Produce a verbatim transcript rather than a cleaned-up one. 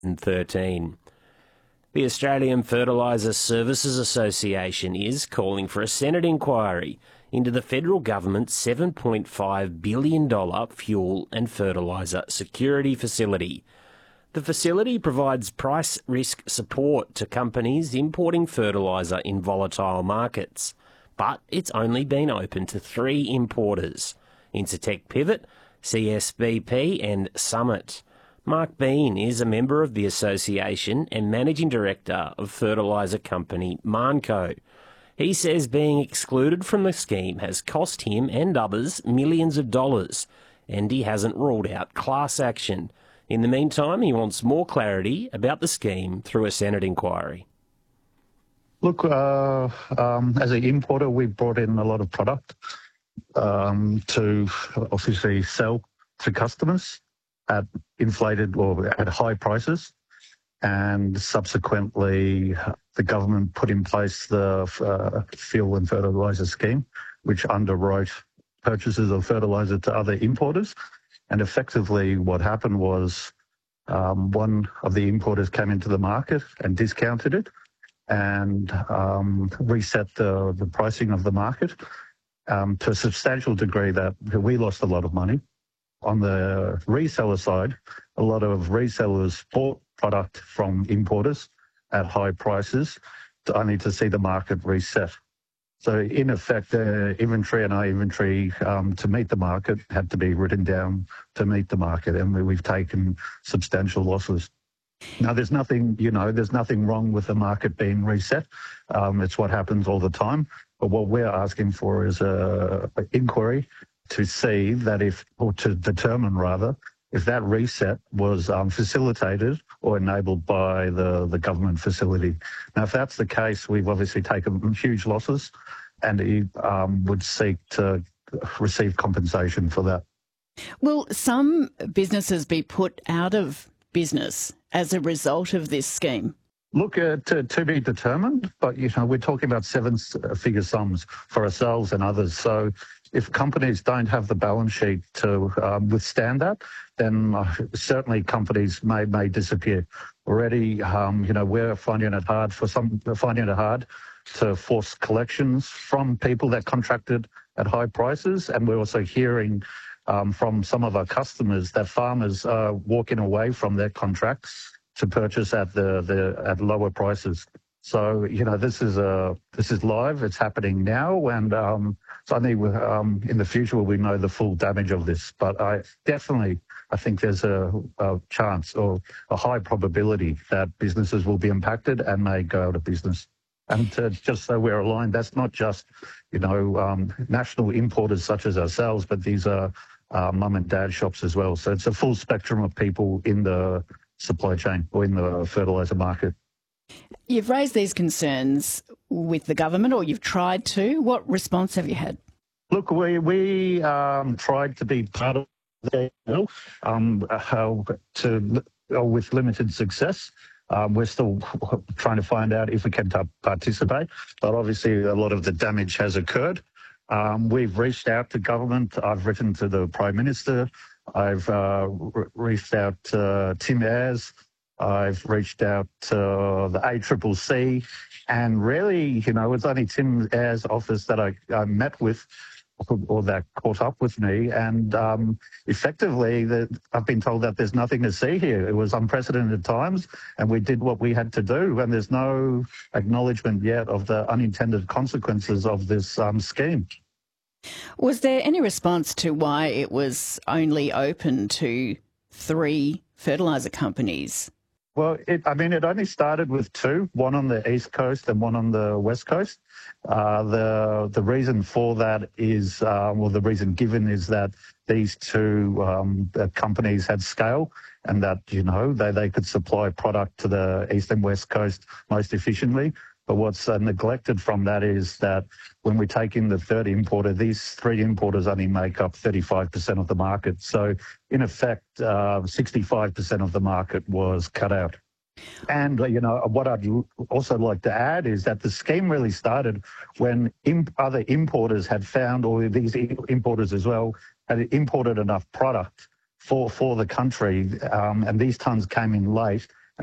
thirteen. The Australian Fertiliser Services Association is calling for a Senate inquiry into the federal government's seven point five billion dollars fuel and fertiliser security facility. The facility provides price risk support to companies importing fertiliser in volatile markets, but it's only been open to three importers: Incitec Pivot, C S B P and Summit. Mark Bean is a member of the association and managing director of fertiliser company Marnco. He says being excluded from the scheme has cost him and others millions of dollars, and he hasn't ruled out class action. In the meantime, he wants more clarity about the scheme through a Senate inquiry. Look, uh, um, as an importer, we brought in a lot of product um, to obviously sell to customers at inflated or at high prices, and subsequently the government put in place the uh, fuel and fertiliser scheme, which underwrote purchases of fertiliser to other importers. And effectively what happened was um, one of the importers came into the market and discounted it and um, reset the, the pricing of the market um, to a substantial degree that we lost a lot of money. On the reseller side, a lot of resellers bought product from importers at high prices to only to see the market reset. So in effect, the inventory and our inventory um, to meet the market had to be written down to meet the market, and we, we've taken substantial losses. Now, there's nothing, you know, there's nothing wrong with the market being reset. Um, it's what happens all the time. But what we're asking for is a, a inquiry to see that if, or to determine rather, if that reset was um, facilitated or enabled by the, the government facility. Now, if that's the case, we've obviously taken huge losses, and it um, would seek to receive compensation for that. Will some businesses be put out of business as a result of this scheme? Look, uh, to, to be determined, but you know, we're talking about seven-figure sums for ourselves and others. So if companies don't have the balance sheet to um, withstand that, then uh, certainly companies may may disappear. Already, um, you know, we're finding it hard for some, finding it hard to force collections from people that contracted at high prices, and we're also hearing um, from some of our customers that farmers are walking away from their contracts to purchase at the, the at lower prices. So, you know, this is a this is live. It's happening now, and um, so I think um, in the future we know the full damage of this. But I definitely, I think there's a, a chance or a high probability that businesses will be impacted and may go out of business. And to, just so we're aligned, that's not just, you know, um, national importers such as ourselves, but these are uh, mum and dad shops as well. So it's a full spectrum of people in the supply chain or in the fertiliser market. You've raised these concerns with the government, or you've tried to. What response have you had? Look, we we um, tried to be part of the um, uh, to uh, with limited success. Um, we're still trying to find out if we can participate, but obviously a lot of the damage has occurred. Um, we've reached out to government. I've written to the Prime Minister. I've uh, re- reached out to Tim Ayres. I've reached out to the A C C C, and really, you know, it's only Tim Ayres' office that I, I met with, or that caught up with me, and um, effectively, the, I've been told that there's nothing to see here. It was unprecedented times, and we did what we had to do, and there's no acknowledgement yet of the unintended consequences of this um, scheme. Was there any response to why it was only open to three fertiliser companies? Well, it, I mean, it only started with two, one on the East Coast and one on the West Coast. Uh, the the reason for that is, uh, well, the reason given is that these two um, companies had scale, and that, you know, they, they could supply product to the East and West Coast most efficiently. But what's uh, neglected from that is that when we take in the third importer, these three importers only make up thirty-five percent of the market. So in effect, uh, sixty-five percent of the market was cut out. And, uh, you know, what I'd also like to add is that the scheme really started when imp- other importers had found, or these importers as well, had imported enough product for, for the country, um, and these tons came in late,